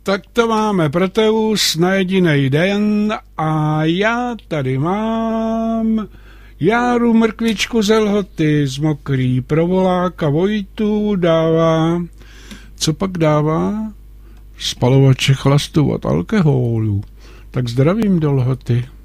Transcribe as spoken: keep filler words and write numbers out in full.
Tak to máme Proteus na jedinej den a já tady mám Járu Mrkvičku ze Lhoty z Mokrý provoláka Vojtu dává, co pak dává? Spalovače chlastu od alkoholu. Tak zdravím do Lhoty.